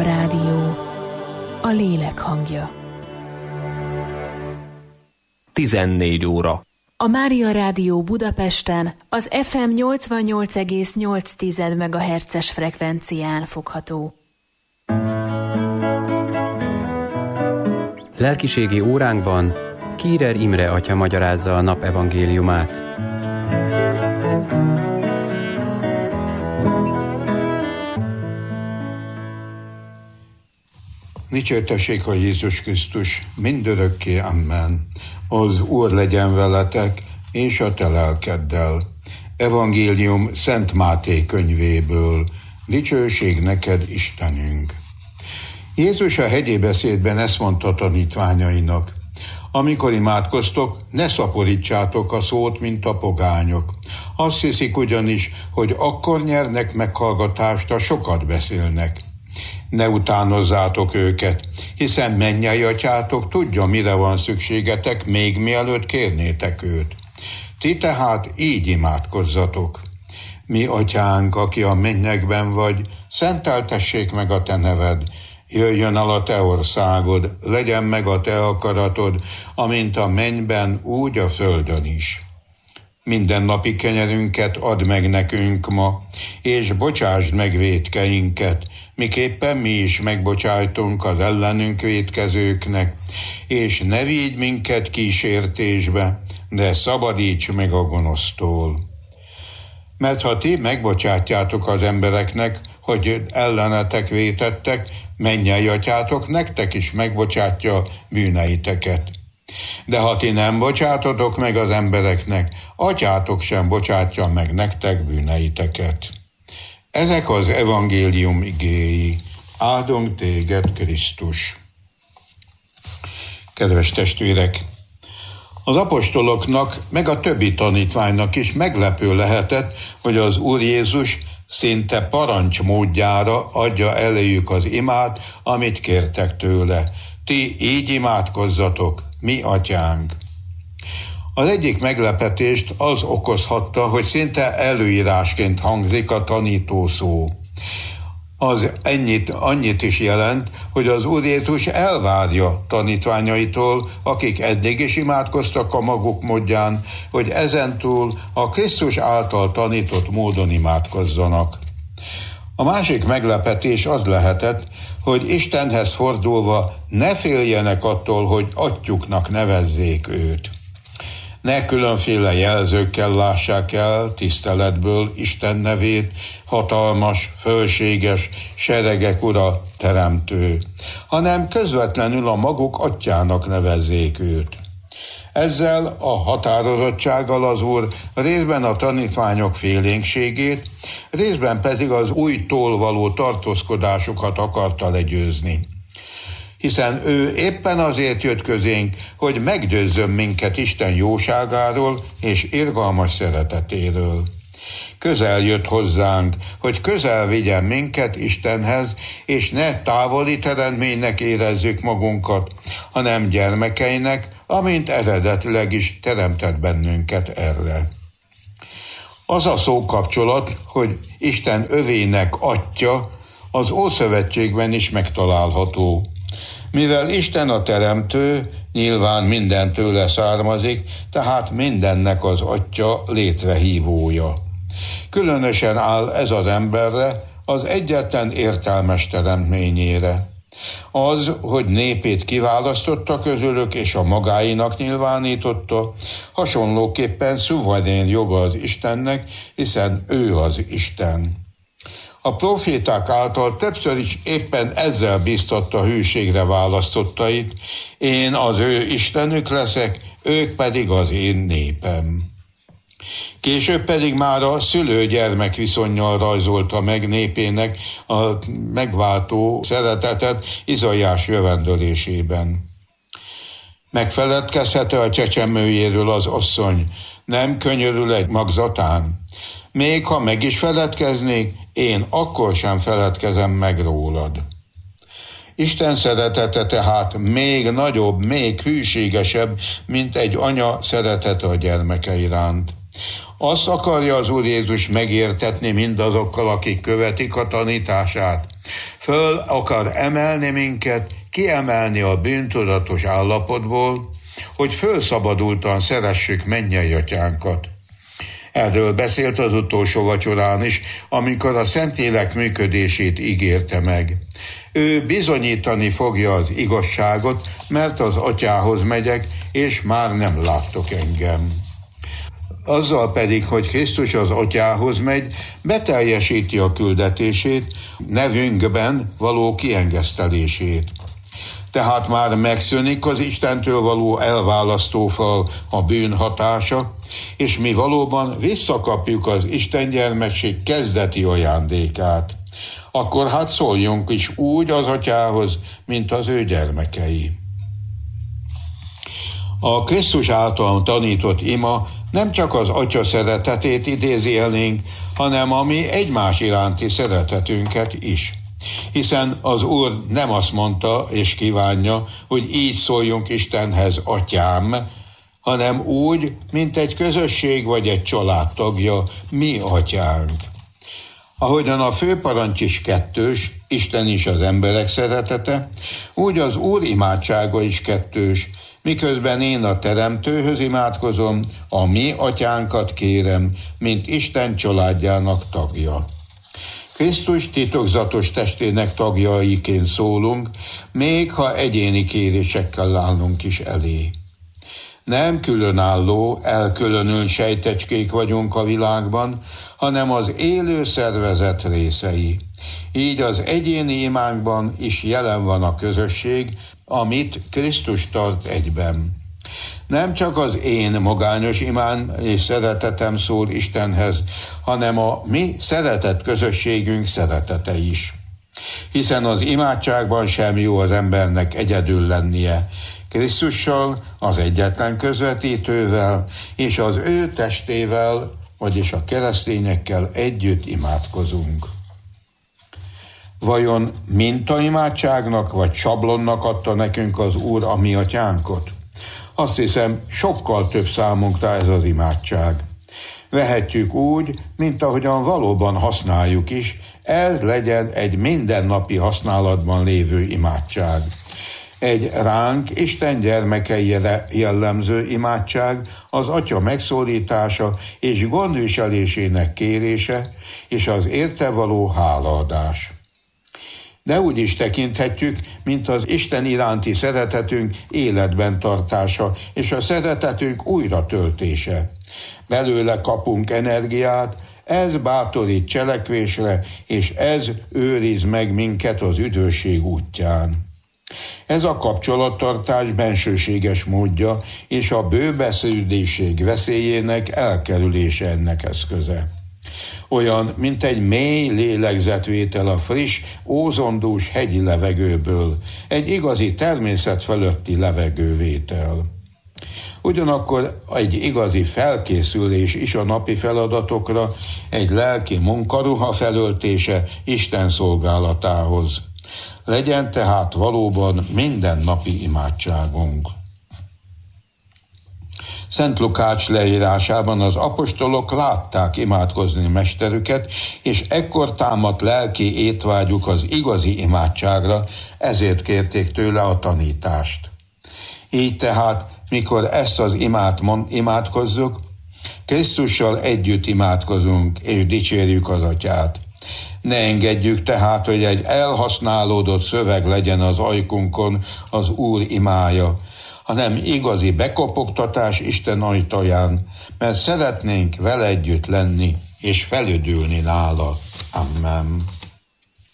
Rádió, a lélek hangja. 14 óra. A Mária Rádió Budapesten az FM 88,8 MHz-es frekvencián fogható. Lelkiségi óránkban Kírer Imre atya magyarázza a nap evangéliumát. Dicsértessék a Jézus Krisztus, mindörökké, amen. Az Úr legyen veletek, és a te lelkeddel. Evangélium Szent Máté könyvéből. Dicsőség neked, Istenünk. Jézus a hegyi beszédben ezt mondta tanítványainak: amikor imádkoztok, ne szaporítsátok a szót, mint a pogányok. Azt hiszik ugyanis, hogy akkor nyernek meghallgatást, ha sokat beszélnek. Ne utánozzátok őket, hiszen mennyei atyátok tudja, mire van szükségetek, még mielőtt kérnétek őt. Ti tehát így imádkozzatok: mi atyánk, aki a mennyekben vagy, szenteltessék meg a te neved, jöjjön el a te országod, legyen meg a te akaratod, amint a mennyben, úgy a földön is. Mindennapi kenyerünket add meg nekünk ma, és bocsásd meg vétkeinket, miképpen mi is megbocsájtunk az ellenünk vétkezőknek, és ne vigy minket kísértésbe, de szabadíts meg a gonosztól. Mert ha ti megbocsátjátok az embereknek, hogy ellenetek vétettek, mennyei atyátok nektek is megbocsátja bűneiteket. De ha ti nem bocsátotok meg az embereknek, atyátok sem bocsátja meg nektek bűneiteket. Ezek az evangélium igéi. Áldunk téged, Krisztus. Kedves testvérek! Az apostoloknak, meg a többi tanítványnak is meglepő lehetett, hogy az Úr Jézus szinte parancs módjára adja eléjük az imát, amit kértek tőle. Ti így imádkozzatok, mi atyánk. Az egyik meglepetést az okozhatta, hogy szinte előírásként hangzik a tanító szó. Az annyit is jelent, hogy az Úr Jézus elvárja tanítványaitól, akik eddig is imádkoztak a maguk módján, hogy ezentúl a Krisztus által tanított módon imádkozzanak. A másik meglepetés az lehetett, hogy Istenhez fordulva ne féljenek attól, hogy atyuknak nevezzék őt. Ne különféle jelzőkkel lássák el tiszteletből Isten nevét, hatalmas, fölséges, seregek ura, teremtő, hanem közvetlenül a maguk atyának nevezzék őt. Ezzel a határozottsággal az Úr részben a tanítványok félénkségét, részben pedig az újtól való tartózkodásukat akarta legyőzni. Hiszen ő éppen azért jött közénk, hogy meggyőzzön minket Isten jóságáról és irgalmas szeretetéről. Közel jött hozzánk, hogy közel vigyen minket Istenhez, és ne távoli teremtménynek érezzük magunkat, hanem gyermekeinek, amint eredetileg is teremtett bennünket erre. Az a szókapcsolat, hogy Isten övének atya, az Ószövetségben is megtalálható. Mivel Isten a teremtő, nyilván minden tőle származik, tehát mindennek az atya, létrehívója. Különösen áll ez az emberre, az egyetlen értelmes teremtményére. Az, hogy népét kiválasztotta közülük és a magáinak nyilvánította, hasonlóképpen szuverén joga az Istennek, hiszen ő az Isten. A proféták által többször is éppen ezzel bíztatta hűségre választottait: én az ő Istenük leszek, ők pedig az én népem. Később pedig már a szülő-gyermek viszonnyal rajzolta meg népének a megváltó szeretetet Izaiás jövendölésében. Megfeledkezhet-e a csecsemőjéről az asszony? Nem könyörül egy magzatán? Még ha meg is feledkeznék, én akkor sem feledkezem meg rólad. Isten szeretete tehát még nagyobb, még hűségesebb, mint egy anya szeretete a gyermeke iránt. Azt akarja az Úr Jézus megértetni mindazokkal, akik követik a tanítását. Föl akar emelni minket, kiemelni a bűntudatos állapotból, hogy fölszabadultan szeressük mennyei atyánkat. Erről beszélt az utolsó vacsorán is, amikor a Szentlélek működését ígérte meg. Ő bizonyítani fogja az igazságot, mert az atyához megyek, és már nem láttok engem. Azzal pedig, hogy Krisztus az atyához megy, beteljesíti a küldetését, nevünkben való kiengesztelését. Tehát már megszűnik az Istentől való elválasztófal, a bűn hatása, és mi valóban visszakapjuk az Isten gyermekség kezdeti ajándékát. Akkor hát szóljunk is úgy az atyához, mint az ő gyermekei. A Krisztus által tanított ima nem csak az atya szeretetét idézi elénk, hanem a mi egymás iránti szeretetünket is. Hiszen az Úr nem azt mondta és kívánja, hogy így szóljunk Istenhez, atyám, hanem úgy, mint egy közösség vagy egy családtagja, mi atyánk. Ahogyan a főparancs is kettős, Isten is az emberek szeretete, úgy az Úr imádsága is kettős, miközben én a Teremtőhöz imádkozom, a mi atyánkat kérem, mint Isten családjának tagja. Krisztus titokzatos testének tagjaiként szólunk, még ha egyéni kérésekkel állunk is elé. Nem különálló, elkülönült sejtecskék vagyunk a világban, hanem az élő szervezet részei. Így az egyéni imánkban is jelen van a közösség, amit Krisztus tart egyben. Nem csak az én magányos imám és szeretetem szól Istenhez, hanem a mi szeretett közösségünk szeretete is. Hiszen az imádságban sem jó az embernek egyedül lennie. Krisztussal, az egyetlen közvetítővel és az ő testével, vagyis a keresztényekkel együtt imádkozunk. Vajon mintaimádságnak vagy sablonnak adta nekünk az Úr a mi atyánkot? Azt hiszem, sokkal több számunkra ez az imádság. Vehetjük úgy, mint ahogyan valóban használjuk is, ez legyen egy mindennapi használatban lévő imádság. Egy ránk Isten gyermekeire jellemző imádság az Atya megszólítása és gondviselésének kérése, és az érte való hálaadás. De úgy is tekinthetjük, mint az Isten iránti szeretetünk életben tartása, és a szeretetünk újra töltése. Belőle kapunk energiát, ez bátorít cselekvésre, és ez őriz meg minket az üdvösség útján. Ez a kapcsolattartás bensőséges módja, és a bőbeszédéség veszélyének elkerülése ennek eszköze. Olyan, mint egy mély lélegzetvétel a friss, ózondús hegyi levegőből, egy igazi természet fölötti levegővétel. Ugyanakkor egy igazi felkészülés is a napi feladatokra, egy lelki munkaruha felöltése Isten szolgálatához. Legyen tehát valóban mindennapi imádságunk. Szent Lukács leírásában az apostolok látták imádkozni mesterüket, és ekkor támadt lelki étvágyuk az igazi imádságra, ezért kérték tőle a tanítást. Így tehát, mikor ezt az imádkozzuk, Krisztussal együtt imádkozunk, és dicsérjük az Atyát. Ne engedjük tehát, hogy egy elhasználódott szöveg legyen az ajkunkon az Úr imája, hanem igazi bekopogtatás Isten ajtaján, mert szeretnénk vele együtt lenni és felüdülni nála. Amen.